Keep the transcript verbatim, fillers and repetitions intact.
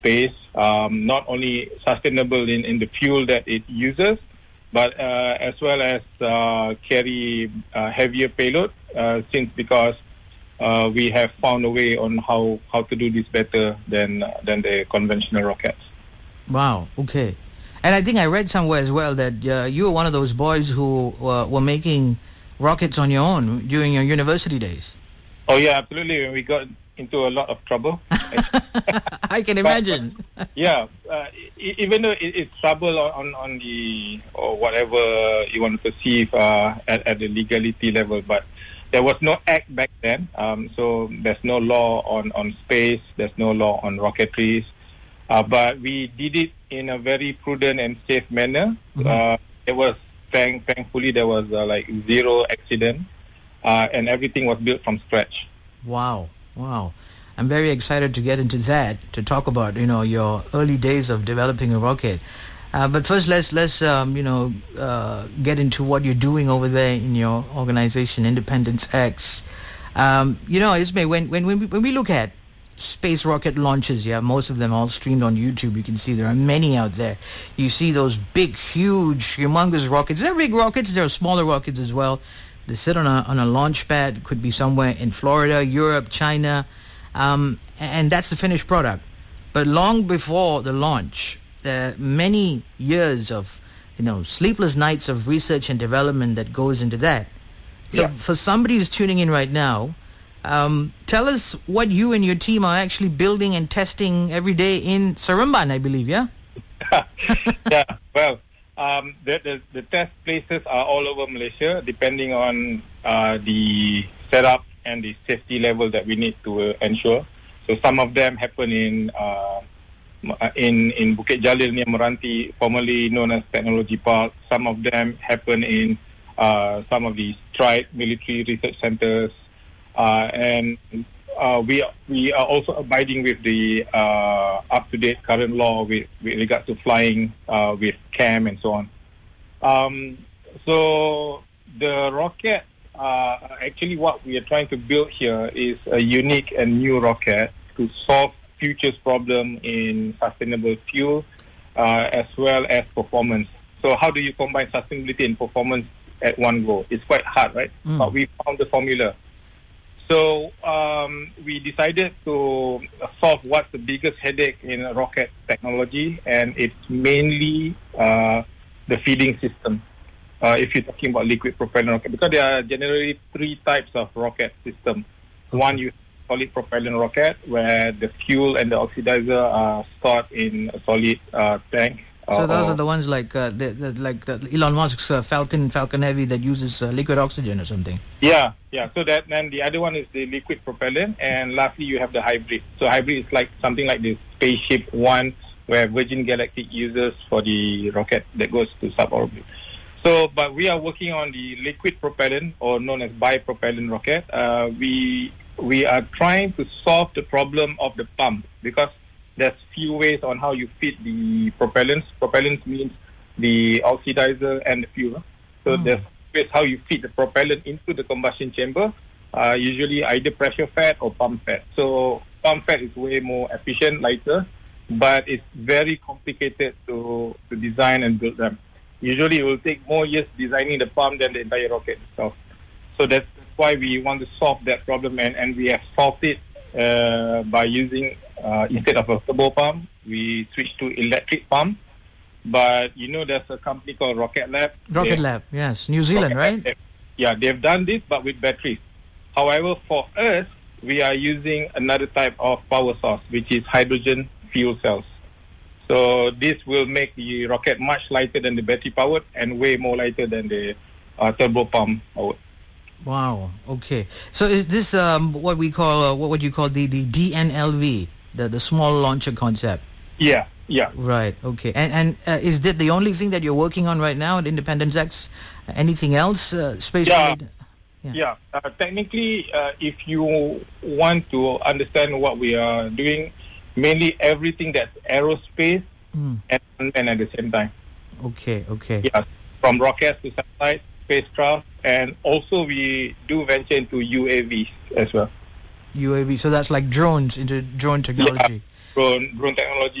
space, um, not only sustainable in, in the fuel that it uses, but uh, as well as uh, carry uh, heavier payload, uh, since because uh, we have found a way on how, how to do this better than uh, than the conventional rockets. Wow, okay. And I think I read somewhere as well that uh, you were one of those boys who uh, were making rockets on your own during your university days. Oh yeah, absolutely. We got into a lot of trouble. I can imagine. But, but, yeah, uh, e- even though it, it's trouble on, on the, or whatever you want to perceive uh, at, at the legality level, but there was no act back then. Um, so there's no law on, on space, there's no law on rocketries. Uh, but we did it in a very prudent and safe manner. Mm-hmm. Uh, it was, thank, thankfully, there was uh, like zero accident, uh, and everything was built from scratch. Wow, wow. I'm very excited to get into that, to talk about, you know, your early days of developing a rocket. Uh, but first, let's, let's um, you know, uh, get into what you're doing over there in your organization, Independence X. Um, you know, Ismay, when, when, when, we, when we look at space rocket launches, yeah, most of them all streamed on YouTube. You can see there are many out there. You see those big, huge, humongous rockets. They're big rockets. There are smaller rockets as well. They sit on a on a launch pad. Could be somewhere in Florida, Europe, China, um, and that's the finished product. But long before the launch, there are many years of, you know, sleepless nights of research and development that goes into that. So, yeah. For somebody who's tuning in right now, Um, tell us what you and your team are actually building and testing every day in Seremban, I believe, yeah? Yeah, well, um, the, the, the test places are all over Malaysia, depending on uh, the setup and the safety level that we need to uh, ensure. So some of them happen in uh, in in Bukit Jalil near Meranti, formerly known as Technology Park. Some of them happen in uh, some of the Stride military research centers. Uh, and uh, we we are also abiding with the uh, up-to-date current law with, with regard to flying uh, with C A M and so on. Um, so the rocket, uh, actually what we are trying to build here is a unique and new rocket to solve future's problem in sustainable fuel uh, as well as performance. So how do you combine sustainability and performance at one go? It's quite hard, right? Mm. But we found the formula. So um, we decided to solve what's the biggest headache in rocket technology, and it's mainly uh, the feeding system. Uh, if you're talking about liquid propellant rocket, because there are generally three types of rocket system. One, you solid propellant rocket, where the fuel and the oxidizer are stored in a solid uh, tank. So those are the ones like uh, the, the, like the Elon Musk's uh, Falcon Falcon Heavy that uses uh, liquid oxygen or something. Yeah, yeah. So that then the other one is the liquid propellant, and lastly you have the hybrid. So hybrid is like something like the Spaceship One, where Virgin Galactic uses for the rocket that goes to suborbit. So, but we are working on the liquid propellant, or known as bipropellant rocket. Uh, we we are trying to solve the problem of the pump, because there's few ways on how you feed the propellants. Propellants means the oxidizer and the fuel. So mm. there's ways how you feed the propellant into the combustion chamber, uh, usually either pressure fed or pump fed. So pump fed is way more efficient, lighter, but it's very complicated to, to design and build them. Usually it will take more years designing the pump than the entire rocket itself. So that's why we want to solve that problem, and, and we have solved it uh, by using Uh, instead of a turbo pump, we switched to electric pump. But you know, there's a company called Rocket Lab. Rocket they, Lab, yes, New Zealand, Rocket right? Lab, they, yeah, they've done this, but with batteries. However, for us, we are using another type of power source, which is hydrogen fuel cells. So this will make the rocket much lighter than the battery powered, and way more lighter than the uh, turbo pump powered. Wow. Okay. So is this um, what we call uh, what would you call the the D N L V? The the small launcher concept. Yeah, yeah. Right, okay. And and uh, is that the only thing that you're working on right now at Independence X? Uh, anything else uh, space yeah. related? Yeah. yeah. Uh, technically, uh, if you want to understand what we are doing, mainly everything that's aerospace mm. and, and at the same time. Okay, okay. Yeah, from rockets to satellites, spacecraft, and also we do venture into U A Vs as well. U A V, so that's like drones, into drone technology. drone drone technology